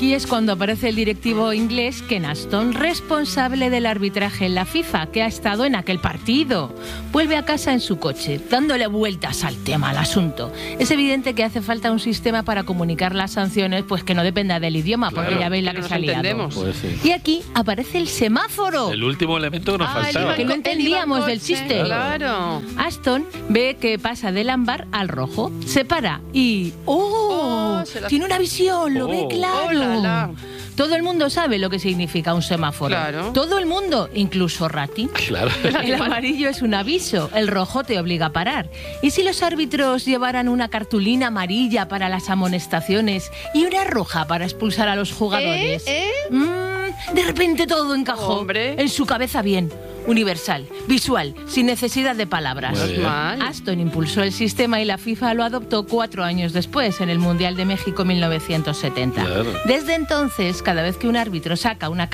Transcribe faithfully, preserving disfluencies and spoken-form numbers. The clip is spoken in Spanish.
Aquí es cuando aparece el directivo inglés Ken Aston, responsable del arbitraje en la FIFA, que ha estado en aquel partido. Vuelve a casa en su coche, dándole vueltas al tema, al asunto. Es evidente que hace falta un sistema para comunicar las sanciones, pues que no dependa del idioma, claro, porque ya veis la que se ha liado. Pues sí. Y aquí aparece el semáforo. El último elemento que nos Ay, faltaba. que no entendíamos del chiste. Claro. Aston ve que pasa del ámbar al rojo, se para y ¡oh! Oh, se la... Tiene una visión, lo Oh. ve claro. Oh, la, la. Todo el mundo sabe lo que significa un semáforo. Claro. Todo el mundo, incluso Rati. Claro. El amarillo es un aviso, el rojo te obliga a parar. ¿Y si los árbitros llevaran una cartulina amarilla para las amonestaciones y una roja para expulsar a los jugadores? ¿Eh? ¿Eh? Mm, de repente todo encajó. Hombre. En su cabeza bien. Universal, visual, sin necesidad de palabras. Muy bien. Mal. Aston impulsó el sistema y la FIFA lo adoptó cuatro años después, en el Mundial de México mil novecientos setenta. Claro. Desde entonces, cada vez que un árbitro saca una